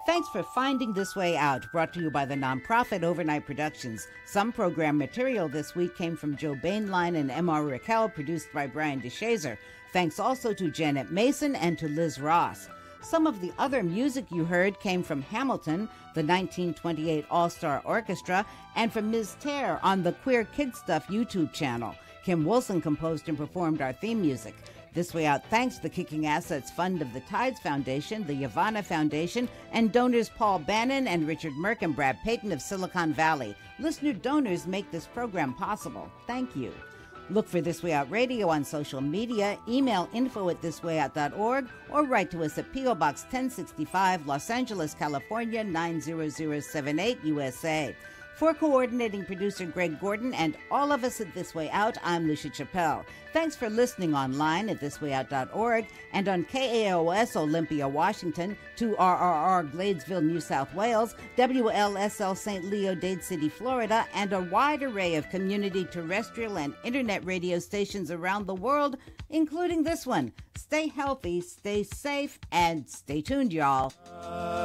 Thanks for finding This Way Out, brought to you by the nonprofit Overnight Productions. Some program material this week came from Joe Bainline and M.R. Raquel, produced by Brian DeShazer. Thanks also to Janet Mason and to Liz Ross. Some of the other music you heard came from Hamilton, the 1928 All-Star Orchestra, and from Ms. Tear on the Queer Kid Stuff YouTube channel. Kim Wilson composed and performed our theme music. This Way Out thanks the Kicking Assets Fund of the Tides Foundation, the Yavanna Foundation, and donors Paul Bannon and Richard Merck and Brad Payton of Silicon Valley. Listener donors make this program possible. Thank you. Look for This Way Out Radio on social media, email info@thiswayout.org, or write to us at P.O. Box 1065, Los Angeles, California, 90078, USA. For coordinating producer Greg Gordon and all of us at This Way Out, I'm Lucia Chappelle. Thanks for listening online at thiswayout.org and on KAOS Olympia, Washington, 2RRR Gladesville, New South Wales, WLSL St. Leo, Dade City, Florida, and a wide array of community terrestrial and internet radio stations around the world, including this one. Stay healthy, stay safe, and stay tuned, y'all.